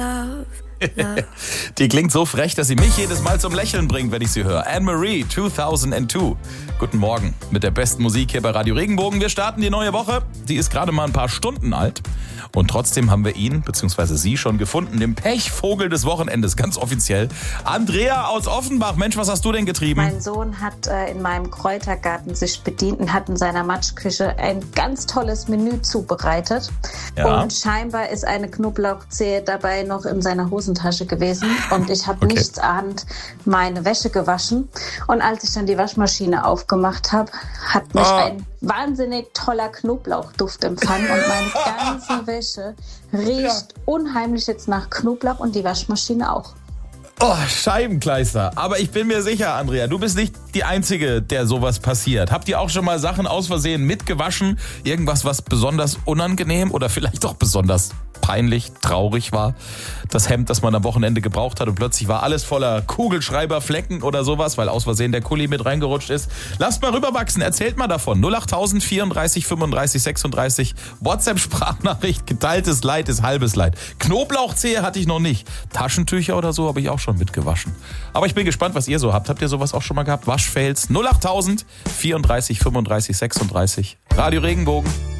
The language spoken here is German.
Die klingt so frech, dass sie mich jedes Mal zum Lächeln bringt, wenn ich sie höre. Anne-Marie, 2002. Guten Morgen mit der besten Musik hier bei Radio Regenbogen. Wir starten die neue Woche. Die ist gerade mal ein paar Stunden alt. Und trotzdem haben wir ihn, bzw. sie schon gefunden, den Pechvogel des Wochenendes, ganz offiziell. Andrea aus Offenbach. Mensch, was hast du denn getrieben? Mein Sohn hat in meinem Kräutergarten sich bedient und hat in seiner Matschküche ein ganz tolles Menü zubereitet. Ja. Und scheinbar ist eine Knoblauchzehe dabei noch in seiner Hosentasche gewesen. Und ich habe nichts ahnend meine Wäsche gewaschen. Und als ich dann die Waschmaschine aufgemacht habe, hat mich ein wahnsinnig toller Knoblauchduft empfangen. Und meine ganze Wäsche riecht unheimlich jetzt nach Knoblauch und die Waschmaschine auch. Oh, Scheibenkleister. Aber ich bin mir sicher, Andrea, du bist nicht die Einzige, der sowas passiert. Habt ihr auch schon mal Sachen aus Versehen mitgewaschen? Irgendwas, was besonders unangenehm oder vielleicht auch besonders peinlich, traurig war? Das Hemd, das man am Wochenende gebraucht hat und plötzlich war alles voller Kugelschreiberflecken oder sowas, weil aus Versehen der Kuli mit reingerutscht ist. Lasst mal rüberwachsen, erzählt mal davon. 08000 34 35 36, WhatsApp-Sprachnachricht, geteiltes Leid ist halbes Leid. Knoblauchzehe hatte ich noch nicht. Taschentücher oder so habe ich auch schon mitgewaschen. Aber ich bin gespannt, was ihr so habt. Habt ihr sowas auch schon mal gehabt? Waschfails 08000 34 35 36. Radio Regenbogen.